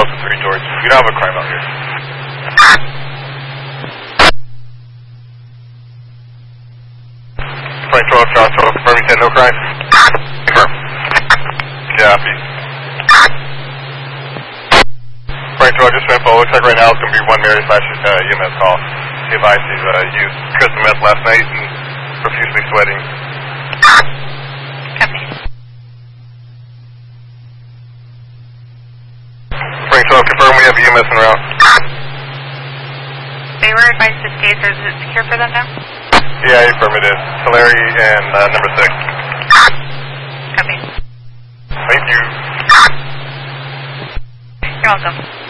to 3 George. We don't have a crime out here. Frank 12, Charles 12, confirm you said no crime? Confirm. Copy. Frank 12, just info. Looks like right now it's going to be 1 Mary / EMS call. He advised he's used crystal meth last night and profusely sweating. Copy. Frank 12, confirm we have EMS en route. They were advised to stay, so is it secure for them now? Yeah, affirmative. Tulare and number 6. Copy. Thank you. You're welcome.